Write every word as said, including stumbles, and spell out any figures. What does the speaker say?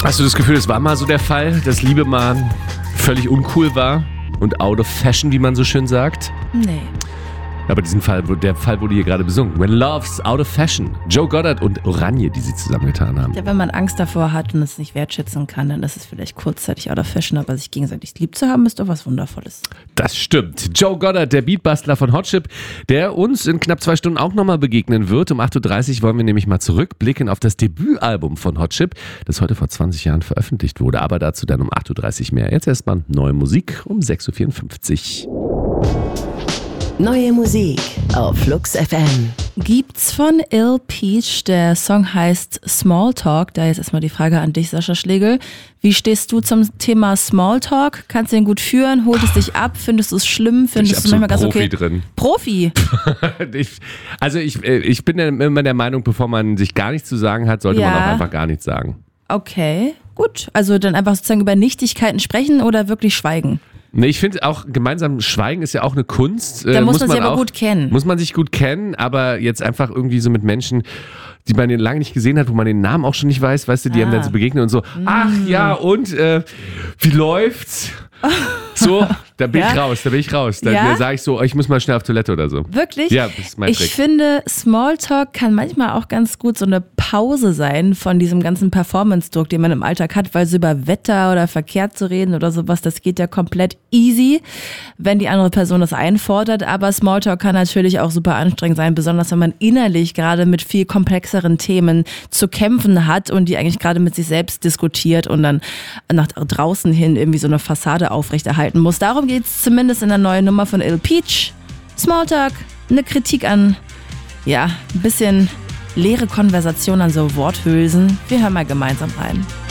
Hast du das Gefühl, es war mal so der Fall, dass Liebe mal völlig uncool war und out of fashion, wie man so schön sagt? Nee. Aber diesen Fall, der Fall wurde hier gerade besungen. When Love's Out of Fashion. Joe Goddard und Oranje, die sie zusammengetan haben. Ja, wenn man Angst davor hat und es nicht wertschätzen kann, dann ist es vielleicht kurzzeitig out of fashion, aber sich gegenseitig lieb zu haben, ist doch was Wundervolles. Das stimmt. Joe Goddard, der Beatbastler von Hot Chip, der uns in knapp zwei Stunden auch nochmal begegnen wird. Um acht Uhr dreißig wollen wir nämlich mal zurückblicken auf das Debütalbum von Hot Chip, das heute vor zwanzig Jahren veröffentlicht wurde. Aber dazu dann um acht Uhr dreißig mehr. Jetzt erstmal neue Musik um sechs Uhr vierundfünfzig. Neue Musik auf Flux F M. Gibt's von Ill Peach, der Song heißt Smalltalk. Da jetzt erstmal die Frage an dich, Sascha Schlegel. Wie stehst du zum Thema Smalltalk? Kannst du den gut führen? Holt es dich ab? Findest du es schlimm? Findest du es manchmal ganz Profi okay? drin. Profi? ich, also ich, ich bin immer der Meinung, bevor man sich gar nichts zu sagen hat, sollte Ja. man auch einfach gar nichts sagen. Okay, gut. Also dann einfach sozusagen über Nichtigkeiten sprechen oder wirklich schweigen? Nee, ich finde auch, gemeinsam schweigen ist ja auch eine Kunst. Da Äh, muss man sich aber auch, gut kennen. Muss man sich gut kennen, aber jetzt einfach irgendwie so mit Menschen, die man lange nicht gesehen hat, wo man den Namen auch schon nicht weiß, weißt du, die Ah. einem dann so begegnen und so, ach ja, und äh, wie läuft's? So, da bin ich Ja? raus, da bin ich raus. Da Ja? sage ich so, ich muss mal schnell auf Toilette oder so. Wirklich? Ja, das ist mein Ich Trick. finde, Smalltalk kann manchmal auch ganz gut so eine Pause sein von diesem ganzen Performance-Druck, den man im Alltag hat, weil so über Wetter oder Verkehr zu reden oder sowas, das geht ja komplett easy, wenn die andere Person das einfordert. Aber Smalltalk kann natürlich auch super anstrengend sein, besonders wenn man innerlich gerade mit viel komplexeren Themen zu kämpfen hat und die eigentlich gerade mit sich selbst diskutiert und dann nach draußen hin irgendwie so eine Fassade aufrechterhalten muss. Darum geht es zumindest in der neuen Nummer von Ill Peach. Smalltalk, eine Kritik an, ja, ein bisschen leere Konversation an so Worthülsen. Wir hören mal gemeinsam rein.